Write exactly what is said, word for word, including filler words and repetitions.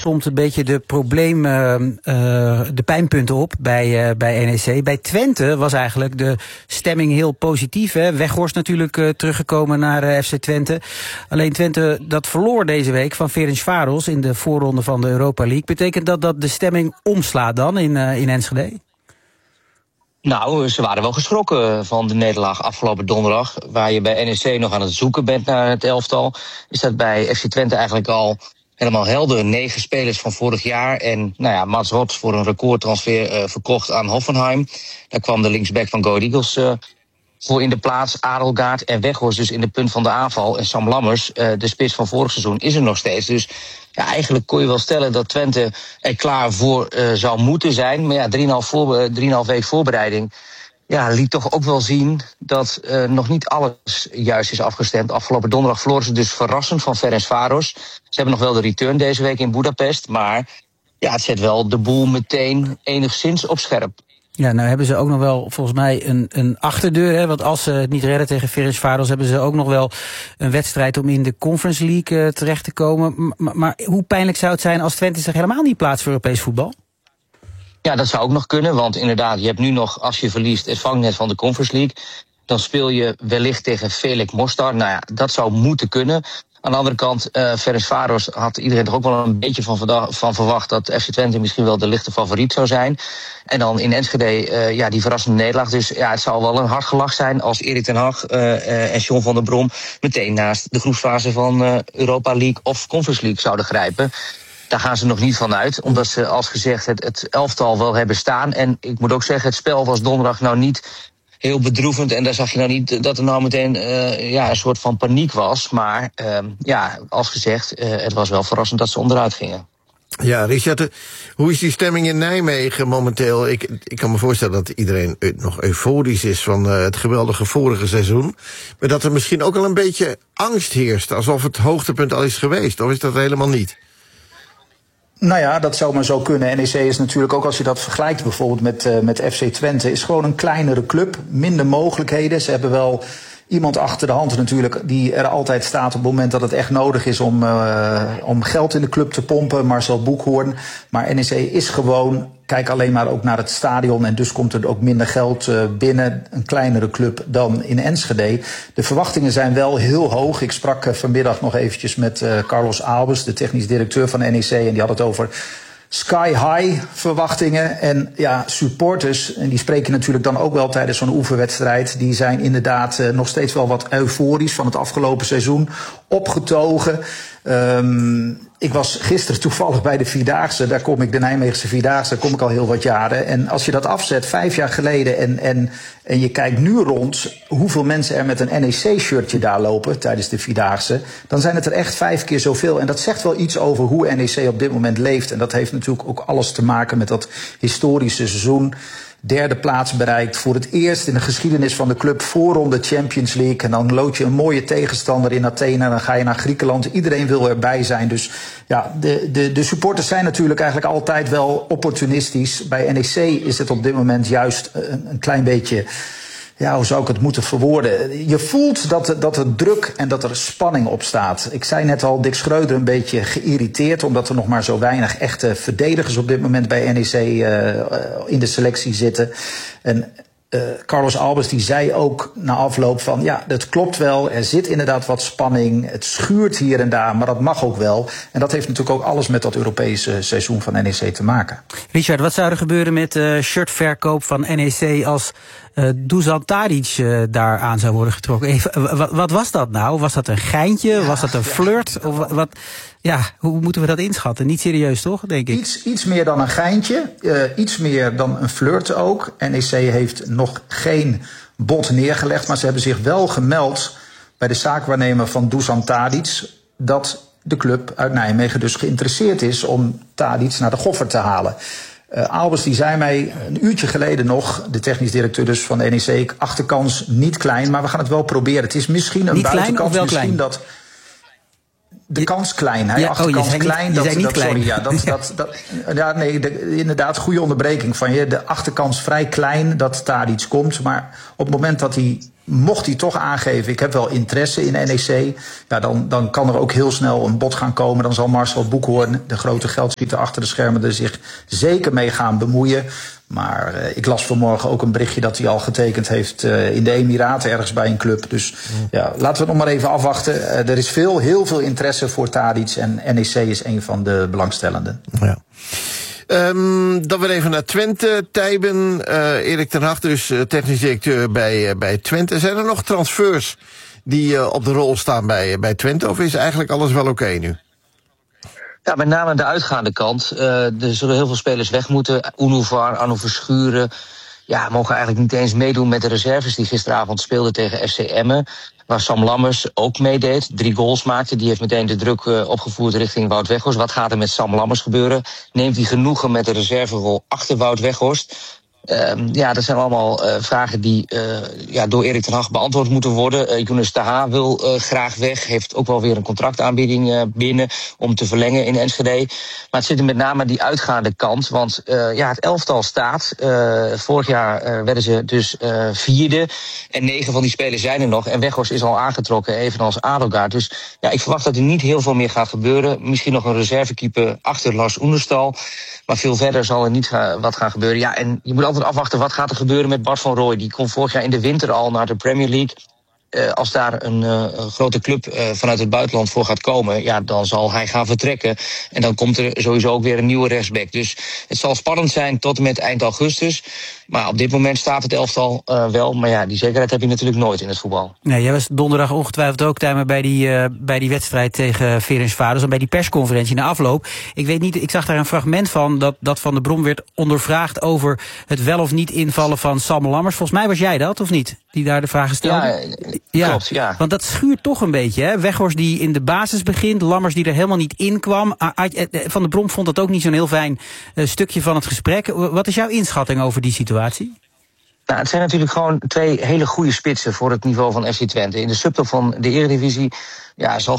somt een beetje de probleem, uh, uh, de pijnpunten op bij, uh, bij N E C. Bij Twente was eigenlijk de stemming heel positief. Hè? Weghorst natuurlijk uh, teruggekomen naar uh, F C Twente. Alleen Twente dat verloor deze week van Ferencváros in de voorronde van de Europa League. Betekent dat dat de stemming omslaat dan in, uh, in Enschede? Nou, ze waren wel geschrokken van de nederlaag afgelopen donderdag. Waar je bij N E C nog aan het zoeken bent naar het elftal, is dat bij F C Twente eigenlijk al helemaal helder. Negen spelers van vorig jaar. En nou ja, Mats Rots voor een recordtransfer uh, verkocht aan Hoffenheim. Daar kwam de linksback van Go Ahead Eagles uh, voor in de plaats. Adelgaard en Weghorst dus in de punt van de aanval. En Sam Lammers, uh, de spits van vorig seizoen, is er nog steeds. Dus ja, eigenlijk kon je wel stellen dat Twente er klaar voor uh, zou moeten zijn. Maar ja, drieënhalf, voor, drieënhalf week voorbereiding ja, liet toch ook wel zien dat uh, nog niet alles juist is afgestemd. Afgelopen donderdag verloren ze dus verrassend van Ferencváros. Ze hebben nog wel de return deze week in Budapest. Maar ja, het zet wel de boel meteen enigszins op scherp. Ja, nou hebben ze ook nog wel volgens mij een, een achterdeur. Hè? Want als ze het niet redden tegen Ferencváros, hebben ze ook nog wel een wedstrijd om in de Conference League uh, terecht te komen. Maar, maar hoe pijnlijk zou het zijn als Twente zich helemaal niet plaatst voor Europees voetbal? Ja, dat zou ook nog kunnen. Want inderdaad, je hebt nu nog, als je verliest, het vangnet van de Conference League. Dan speel je wellicht tegen Felix Mostar. Nou ja, dat zou moeten kunnen. Aan de andere kant, uh, Ferencváros had iedereen toch ook wel een beetje van, van verwacht dat F C Twente misschien wel de lichte favoriet zou zijn. En dan in Enschede, uh, ja, die verrassende nederlaag. Dus ja, het zou wel een hard gelach zijn als Erik ten Hag uh, uh, en John van der Brom meteen naast de groepsfase van uh, Europa League of Conference League zouden grijpen. Daar gaan ze nog niet van uit, omdat ze als gezegd het, het elftal wel hebben staan. En ik moet ook zeggen, het spel was donderdag nou niet heel bedroevend. En daar zag je nou niet dat er nou meteen uh, ja, een soort van paniek was. Maar uh, ja, als gezegd, uh, het was wel verrassend dat ze onderuit gingen. Ja, Richard, hoe is die stemming in Nijmegen momenteel? Ik, ik kan me voorstellen dat iedereen nog euforisch is van uh, het geweldige vorige seizoen. Maar dat er misschien ook al een beetje angst heerst, alsof het hoogtepunt al is geweest. Of is dat helemaal niet? Nou ja, dat zou maar zo kunnen. N E C is natuurlijk ook, als je dat vergelijkt bijvoorbeeld met, uh, met F C Twente, is gewoon een kleinere club, minder mogelijkheden. Ze hebben wel iemand achter de hand natuurlijk die er altijd staat op het moment dat het echt nodig is om, uh, om geld in de club te pompen. Marcel Boekhoorn. Maar N E C is gewoon, kijk alleen maar ook naar het stadion en dus komt er ook minder geld uh, binnen. Een kleinere club dan in Enschede. De verwachtingen zijn wel heel hoog. Ik sprak uh, vanmiddag nog eventjes met uh, Carlos Albers, de technisch directeur van N E C. En die had het over sky high verwachtingen. En ja, supporters, en die spreken natuurlijk dan ook wel tijdens zo'n oefenwedstrijd, die zijn inderdaad uh, nog steeds wel wat euforisch van het afgelopen seizoen, opgetogen. Um, ik was gisteren toevallig bij de Vierdaagse, daar kom ik, de Nijmeegse Vierdaagse, daar kom ik al heel wat jaren. En als je dat afzet, vijf jaar geleden, en, en, en je kijkt nu rond hoeveel mensen er met een N E C-shirtje daar lopen tijdens de Vierdaagse, dan zijn het er echt vijf keer zoveel. En dat zegt wel iets over hoe N E C op dit moment leeft. En dat heeft natuurlijk ook alles te maken met dat historische seizoen. Derde plaats bereikt, voor het eerst in de geschiedenis van de club, voorronde Champions League. En dan lood je een mooie tegenstander in Athene en dan ga je naar Griekenland. Iedereen wil erbij zijn. Dus ja, de, de, de supporters zijn natuurlijk eigenlijk altijd wel opportunistisch. Bij N E C is het op dit moment juist een, een klein beetje, ja, hoe zou ik het moeten verwoorden? Je voelt dat, dat er druk en dat er spanning op staat. Ik zei net al, Dick Schreuder een beetje geïrriteerd, omdat er nog maar zo weinig echte verdedigers op dit moment bij N E C uh, in de selectie zitten. En uh, Carlos Albers die zei ook na afloop van, ja, dat klopt wel, er zit inderdaad wat spanning, het schuurt hier en daar, maar dat mag ook wel. En dat heeft natuurlijk ook alles met dat Europese seizoen van N E C te maken. Richard, wat zou er gebeuren met de uh, shirtverkoop van N E C als Uh, Dusan Tadic uh, daar aan zou worden getrokken? Even, wat, wat was dat nou? Was dat een geintje? Ja, was dat een flirt? Ja. Of wat? Ja, hoe moeten we dat inschatten? Niet serieus, toch, denk ik? Iets, iets meer dan een geintje. Uh, iets meer dan een flirt ook. N E C heeft nog geen bod neergelegd, maar ze hebben zich wel gemeld bij de zaakwaarnemer van Dusan Tadic dat de club uit Nijmegen dus geïnteresseerd is om Tadic naar de Goffert te halen. Uh, Albers die zei mij een uurtje geleden nog, de technisch directeur dus van de N E C, achterkans niet klein, maar we gaan het wel proberen. Het is misschien een niet buitenkans, klein of wel misschien klein? Dat de kans klein, hè? Ja, achterkans oh, je klein. Niet, je dat, niet dat, klein. Sorry, ja, dat, dat, dat, ja, nee, de, inderdaad, goede onderbreking van je. De achterkans vrij klein dat Tadic komt, maar op het moment dat hij mocht hij toch aangeven, ik heb wel interesse in N E C, ja, dan, dan kan er ook heel snel een bod gaan komen. Dan zal Marcel Boekhoorn, de grote geldschieter achter de schermen, er zich zeker mee gaan bemoeien. Maar uh, ik las vanmorgen ook een berichtje dat hij al getekend heeft uh, in de Emiraten ergens bij een club. Dus ja, laten we nog maar even afwachten. Uh, er is veel, heel veel interesse voor Tadic en N E C is een van de belangstellenden. Ja. Um, dan weer even naar Twente, Tijben, uh, Erik ten Hag, dus uh, technisch directeur bij, uh, bij Twente. Zijn er nog transfers die uh, op de rol staan bij, bij Twente, of is eigenlijk alles wel oké okay nu? Ja, met name aan de uitgaande kant. Uh, er zullen heel veel spelers weg moeten. Unouvar, Arno Verschuren, ja, mogen eigenlijk niet eens meedoen met de reserves die gisteravond speelden tegen F C Emmen. Waar Sam Lammers ook meedeed, drie goals maakte. Die heeft meteen de druk uh, opgevoerd richting Wout Weghorst. Wat gaat er met Sam Lammers gebeuren? Neemt hij genoegen met de reserverol achter Wout Weghorst? Uh, ja, dat zijn allemaal uh, vragen die uh, ja, door Erik ten Hag beantwoord moeten worden. Uh, Younes Taha wil uh, graag weg. Heeft ook wel weer een contractaanbieding uh, binnen om te verlengen in Enschede. Maar het zit er met name aan die uitgaande kant. Want uh, ja, het elftal staat. Uh, vorig jaar uh, werden ze dus uh, vierde. En negen van die spelers zijn er nog. En Weghorst is al aangetrokken, evenals Adelgaard. Dus ja, ik verwacht dat er niet heel veel meer gaat gebeuren. Misschien nog een reservekeeper achter Lars Oenerstal. Maar veel verder zal er niet ga, wat gaan gebeuren. Ja, en je moet altijd afwachten wat gaat er gebeuren met Bart van Rooij. Die kon vorig jaar in de winter al naar de Premier League. Uh, als daar een, uh, een grote club uh, vanuit het buitenland voor gaat komen, ja, dan zal hij gaan vertrekken. En dan komt er sowieso ook weer een nieuwe rechtsback. Dus het zal spannend zijn tot en met eind augustus. Maar op dit moment staat het elftal uh, wel. Maar ja, die zekerheid heb je natuurlijk nooit in het voetbal. Nee, jij was donderdag ongetwijfeld ook tijdens bij die, uh, bij die wedstrijd tegen Ferencváros en bij die persconferentie na afloop. Ik weet niet, ik zag daar een fragment van dat, dat Van der Brom werd ondervraagd over het wel of niet invallen van Sam Lammers. Volgens mij was jij dat, of niet? Die daar de vragen stelde. Ja, ja. Klopt, ja. Want dat schuurt toch een beetje, hè? Weghorst die in de basis begint, Lammers die er helemaal niet in kwam. Van der Brom vond dat ook niet zo'n heel fijn uh, stukje van het gesprek. Wat is jouw inschatting over die situatie? Nou, het zijn natuurlijk gewoon twee hele goede spitsen voor het niveau van F C Twente. In de subtop van de Eredivisie ja, zal